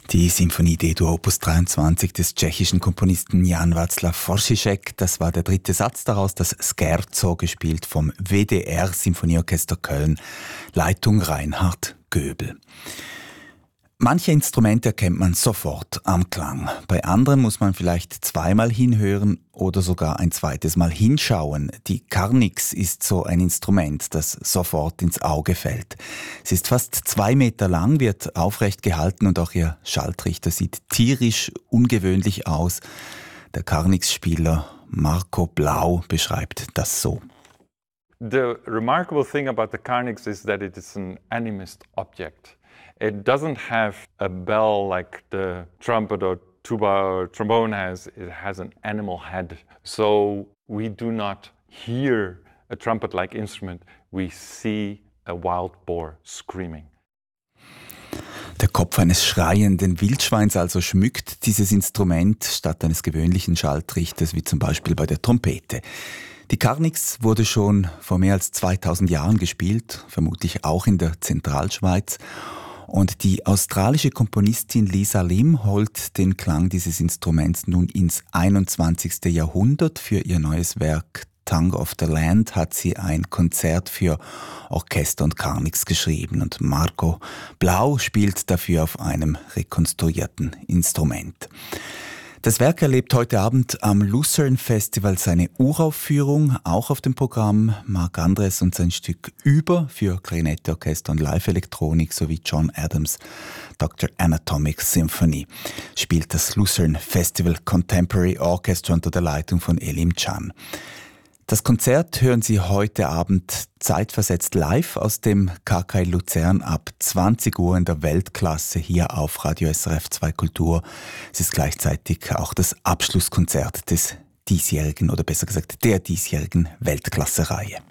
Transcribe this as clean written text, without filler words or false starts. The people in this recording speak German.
Die Symphonie D-Dur Opus 23 des tschechischen Komponisten Jan Václav Foršíšek, das war der dritte Satz daraus, das Scherzo, gespielt vom WDR Symphonieorchester Köln, Leitung Reinhard Göbel. Manche Instrumente erkennt man sofort am Klang. Bei anderen muss man vielleicht zweimal hinhören oder sogar ein zweites Mal hinschauen. Die Carnyx ist so ein Instrument, das sofort ins Auge fällt. Sie ist fast 2 Meter lang, wird aufrecht gehalten und auch ihr Schalltrichter sieht tierisch ungewöhnlich aus. Der Carnyx-Spieler Marco Blau beschreibt das so. The remarkable thing about the Carnyx is that it is an animist object. It doesn't have a bell like the trumpet or tuba or trombone has. It has an animal head. So we do not hear a trumpet-like instrument. We see a wild boar screaming. Der Kopf eines schreienden Wildschweins also schmückt dieses Instrument statt eines gewöhnlichen Schalltrichters, wie zum Beispiel bei der Trompete. Die Carnyx wurde schon vor mehr als 2000 Jahren gespielt, vermutlich auch in der Zentralschweiz. Und die australische Komponistin Lisa Lim holt den Klang dieses Instruments nun ins 21. Jahrhundert. Für ihr neues Werk Tongue of the Land hat sie ein Konzert für Orchester und Carnyx geschrieben. Und Marco Blau spielt dafür auf einem rekonstruierten Instrument. Das Werk erlebt heute Abend am Lucerne Festival seine Uraufführung, auch auf dem Programm Marc Andres und sein Stück Über für Klarinette, Orchester und Live-Elektronik sowie John Adams' Dr. Anatomic Symphony spielt das Lucerne Festival Contemporary Orchestra unter der Leitung von Elim Can. Das Konzert hören Sie heute Abend zeitversetzt live aus dem KKI Luzern ab 20 Uhr in der Weltklasse hier auf Radio SRF 2 Kultur. Es ist gleichzeitig auch das Abschlusskonzert des diesjährigen oder besser gesagt der diesjährigen Weltklasse-Reihe.